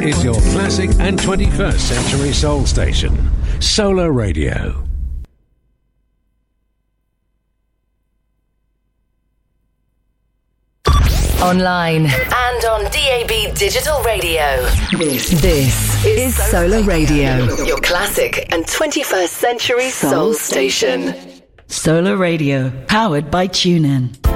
is your classic and 21st century soul station, Solar Radio. Online and on DAB Digital Radio. This is Solar Radio, your classic and 21st century soul station. Solar Radio, powered by TuneIn.